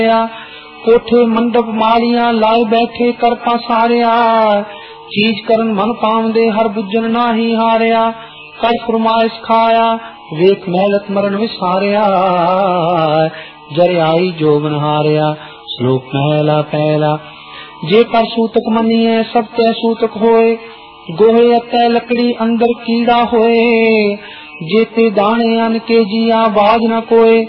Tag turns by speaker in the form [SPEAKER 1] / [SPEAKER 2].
[SPEAKER 1] कोठे मंडप मालियां लाए बैठे कर पसारिया, चीज करन मन पावदे हर बुझन नाही हारिया, कर फरमाइश खाया वेख महलत मरण विसारिया, जर आई जोबन हारिया। श्लोक महला पहला। जे कर सूतक मनिए सब तै सूतक होए, गोहे अतै लकड़ी अंदर कीड़ा होए, जेते दाने अन के जिया बाज न कोए।